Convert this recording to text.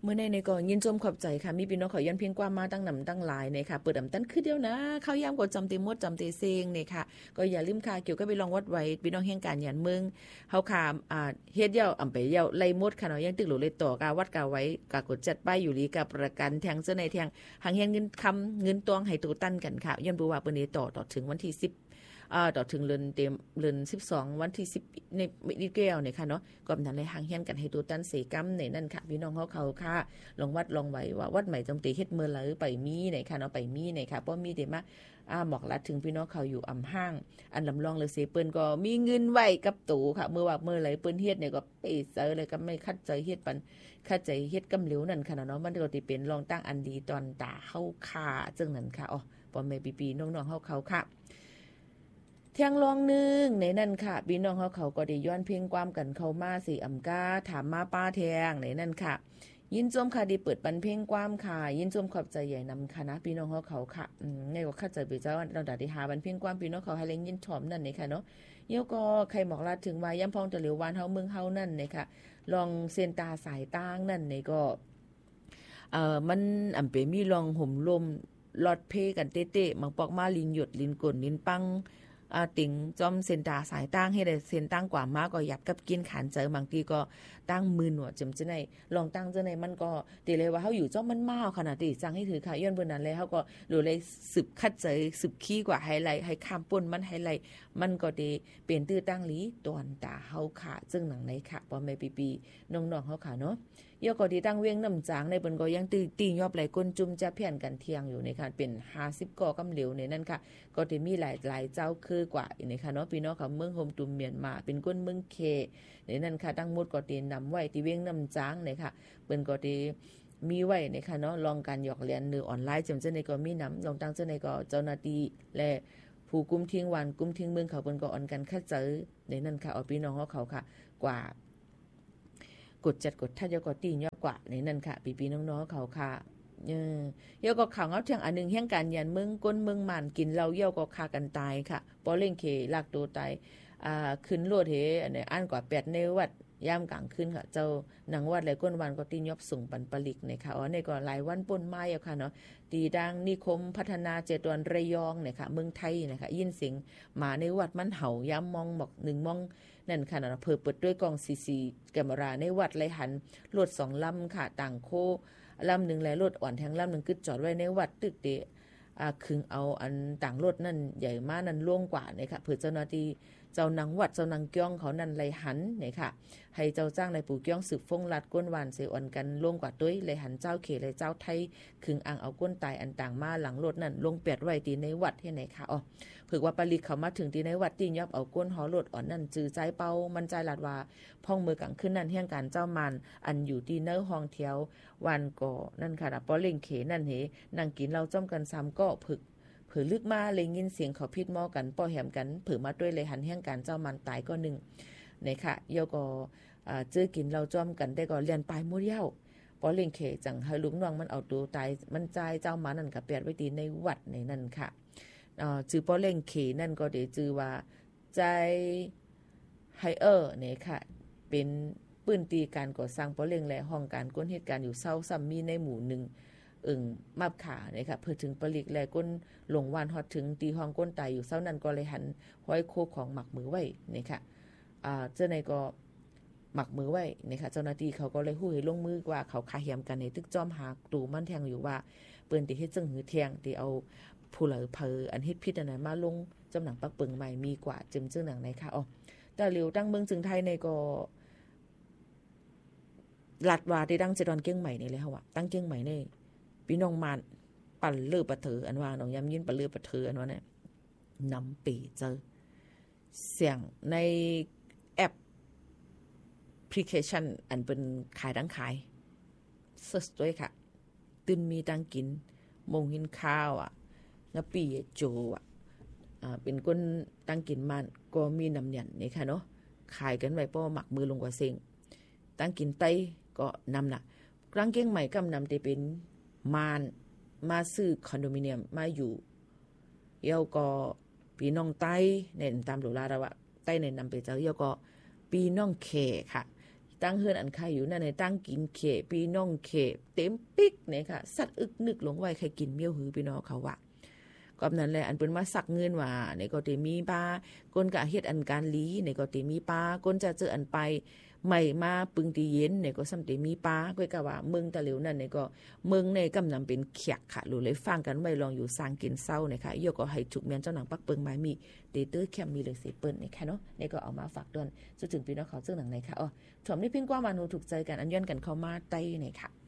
เมื่อในก็ยินจมขอบใจค่ะมีพี่น้องขอย้อนเพียงกว่ามาตั้งนำตั้งหลายเนี่ยค่ะเปิดอำตันคือเดียวนะเข้ายามกดจำเตมดจำเตเซงเนี่ยค่ะก็อย่าลืมค่ะเกี่ยวกับไปลองวัดไว้พี่น้องแห่งการยันเมืองเฮาค่ะเฮ็ดเย้าอำไปเย้าไล่มดค่ะเนาะยังตึกหลูเลยต่อกาวัดกาไว้กากดจัดป้ายอยู่ลีกับประกันแทงเสื้อในแทงหางเฮ็ดเงินคำเงินตวงให้ตัวตั้นกันค่ะย้อนบ่ว่าเปิ้นนี้ต่อถึงวันที่10ต่อถึงเดือนเต็มเดือน12วันที่10ในมิแก้วเนี่ยค่ะเนาะก็นั้นเลยหางเฮียนกันให้ตัวตันเสกรรมในนั่นค่ะพี่น้องเขาค่ะลองวัดลองไว้ว่าวัดใหม่จำตีเฮ็ดเมื่อไหร่ไปมีไหนค่ะเนาะไปมีไหนค่ะเพราะมีเดมาหมอกลัดถึงพี่น้องเขาอยู่อำห้างอันลำลองเลยเสเปิ้นก็มีเงินไว้กับตู่ค่ะเมื่อว่าเมื่อไหร่เปิ้นเฮ็ดเนี่ยก็ไปเซอเลยก็ไม่คัดใจเฮ็ดปันคัดใจเฮ็ดกำเหลวนั่นค่ะเนาะมันก็สิเป็นรองตั้งอันดีตอนตาเฮาค่ะจังนั้นค่ะอ๋อบ่แม่ปีๆน้องๆเขาค่ะเที่ยงลองนึงในนั่นค่ะพี่น้องเขาก็ได้ย้อนเพียงความกันเข้ามาสิอำกาถามมาป้าแทงในนั่นค่ะยินจมค่ะดีเปิดปันเพ่งความค่ะยินจมขอบใจใหญ่นำค่ะนะพี่น้องเขาค่ะในก็เข้าใจไปเจ้าเราได้หาบันเพ่งความพี่น้องเขาให้เล่นยินถ่อมนั่นนี่ค่ะเนาะเยี่ยวก็ใครหมอกลาถึงว่าย้ำพองตะเหลียววานเฮาเมืองเฮานั่นนี่ค่ะลองเส้นตาสายตั้งนั่นนี่ก็มันอำเปมีลองห่มลมลอดเพกันเต้ๆมังปอกมาลินหยดลินกลลินปังติงจอมเส้นตาสายตั้งให้ได้เส้นตั้งกว่ามากก็หยับกับกินขานเจอบางทีก็ตั้งมือหนวดจำจะไหนลองตั้งจะไหนมันก็ตีเลยว่าเขาอยู่จอมมันมากขนาดที่จังให้ถือค่ะย้อนบนนั้นเลยเขาก็ดูเลยสืบคัดใจสืบขี้กว่าไฮไลท์ให้ข้ามป่นมันไฮไลท์มันก็ดีเปลี่ยนตื้อตั้งลีตอนตาเขาขาจึงหนังในค่ะพอไม่ปีน้องๆเขาขาเนาะยก็ดีตั้งเวียงน้ำจางในเปิ้นก็ยังตียอบไหลก้นจุ่มจะเพี้ยนกันเที่ยงอยู่ในค่ะเป็น50ก่อกำเหลวในนั้นค่ะก็ได้มีหลายเจ้าคือกว่าในค่ะเนาะพี่น้องเขาเมืองโฮมตุมเมียนมาเป็นก้นเมืองเคในนั้นค่ะตั้งหมดก็ตีนำไว้ที่เวียงน้ำจางในค่ะเปิ้นก็ได้มีไว้ในค่ะเนาะลองการหยอกเรียนหรือออนไลน์จำเจ้าในก็มีนำลองตั้งเจ้าในก็เจ้าหน้าที่และผู้กุมทิ้งวันกุมทิ้งเมืองเขาเปิ้นก็ออนกันคัดเจอในนั้นค่ะเอาพี่น้องเขาค่ะกว่ากดจัดกดถ้าจะก็ตียอดกว่าในนั้นค่ะปีน้องๆเขาค่ะเยาก็ข่าวเงาเทียงอันนึงแห่งการยันเมืองก้นเมืองหมันกินเหล้าเย่าก็ฆ่ากันตายค่ะปอเล่งเคลากตัวตายขึ้นโลดเฮอันนี้อ่านกว่า8ในวัดย่ามกลางคืนค่ะเจ้าหนังวัดและก้นวันก็ตียอบส่งปันปลิกในค่ะอ๋อในก็หลายวันป่นไม้อะค่ะเนาะตีดังนิคมพัฒนา7วันระยองเนี่ยค่ะเมืองไทยนะคะยินเสียงหมาในวัดมันเห่าย้ำมองบอก1มองนั่นค่ะเนาะเปิดด้วยกล้องซีแกมราในวัดไหลหันรถ2ลำค่ะต่างโคลำหนึ่งและรถอ่อนแทงลำหนึ่งกึดจอดไว้ในวัดตึกเดคึงเอาอันต่างรถนั่นใหญ่มากนั่นล่วงกว่าเนี่ยค่ะเผื่อเจ้าหน้าที่เจ้านางวัดเจ้านางเกี้ยงเขานั่นไหลหันเนี่ยค่ะให้เจ้าจ้างในปู่เกี้ยงสืบฟงลัดก้นวานเสอ่อนกันล่วงกว่าด้วยไหลหันเจ้าเขเลยเจ้าไทยคึงอ่างเอาก้นตายอันต่างมาหลังรถนั่นลงเปียดไว้ตีในวัดที่ไหนค่ะอ๋อเผื่อว่าปลิกเขามาถึงตีในวัดตียอบเอาก้นหอรถอ่อนนั่นจื้อใจเป้ามันใจหลัดว่าพ่องมือกลางขึ้นนั่นเฮียงการเจ้ามันอันอยู่ที่เนื้อห้องเที่ยววันก่อนั่นค่ะปอเล่งเขนั่นเหนั่งกินเราจ้อมกัน3ก็ผึกเผือลึกมาเลยยินเสียงเขาพิดหม้อกันป้อแหมกันเผือมาด้วยเลยหันแห่งการเจ้ามันตายก็หนึ่งเนี่ยค่ะเยาก็เจอกินเราจ้อมกันได้ก็เรียนปลายมุดเย้าป้อเล่งเขจังให้ลุงน้องมันเอาตัวตายมันใจเจ้ามันนั่นค่ะแปดไว้ตีในวัดในนั่นค่ะจือป้อเล่งเขนั่นก็เดี๋ยวจือว่าใจไฮเนี่ยค่ะเป็นปืนตีการก่อสร้างป้อเล่งและห้องการก้นเหตุการณ์อยู่เศร้าซ้ำมีในหมู่หนึ่งมาบขาเนี่ยค่ะเพื่อถึงปลิกแลก้นหลงวานฮอดถึงตีห้องก้นตายอยู่เศร้านั้นก็เลยหันห้อยโคของหมักมือไว้เนี่ยค่ะเจ้าในก็หมักมือไว้เนี่ยค่ะเจ้าหน้าที่เขาก็เลยหู้ให้ลงมือกว่าเขาคาเหียมกันในตึกจอมหาตูมันแทงอยู่ว่าเปิ้นที่เฮ็ดจังหือแทงที่เอาผู้เหลือเพออันเฮ็ดพิษอันนั้นมาลงจำหนังปักเปิงใหม่มีกว่าจึงหนังไหนค่ะอ๋อแต่เหลียวตั้งเมืองจึงไทยในก็ลัดว่าได้ดังเจดอนเกี้ยงใหม่นี่เลยค่ะว่าตั้งเกี้ยงใหม่นี่พี่น้องมันปั่นเลือปะเถออันว่าน้องย้ำยินปั่นเลือปะเถออันว่าเนี่ยนำปีเจอเสียงในแอปพลิเคชันอันเป็นขายดังขายเซิร์ชด้วยค่ะตื่นมีตังกินมงหินข้าวงะปีโจเป็นคนตังกินมันก็มีนำยันนี่ค่ะเนาะขายกันไว้ป้อหมักมือลงกว่าเซ็งตังกินไตก็นำน่ะกลางเก้งใหม่กำนำแต่เป็นมานมาซื้อคอนโดมิเนียมมาอยู่เยาก็ปีน้องไต้เน่นตามหลูลาระวะไต้เน่นนำไปเจ้าเยาก็ปีน้องเคค่ะตั้งเฮือนอันใครอยู่นั่นในตั้งกินเขพี่น้องเขเต็มปิกเนี่ยค่ะสัตว์อึกนึกหลงไว้ใครกินเมี่ยวหือพี่น้องเขาว่าก็นั้นแหละอันเปิ้นมาสักเงินว่าในก็ติมีปลาก้นกะเฮ็ดอันการลีในก็ติมีปลาก้นจะเจออันไปใหม่มาปึงตีเย็นในก็ซ้ำติมีปลาก้อยกะว่าเมืองตะเหลียวนั่นในก็เมืองในกำนำเป็นเขียกค่ะหรือเลยฟังกันไว้ลองอยู่สร้างกินเศร้านะคะยกก็ให้จุกแม่นเจ้าหนังปักเปิงไม้มีเตเตอร์แคมมีเลยสิเปิ้นนี่ค่ะเนาะในก็เอามาฝากด้วยสุดถึงพี่น้องเขาซึ่งหนังในค่ะอ๋อชมนี่เพิ่นกว่ามาหนูถูกใจกันอันย้อนกันเข้ามาใต้นี่ค่ะ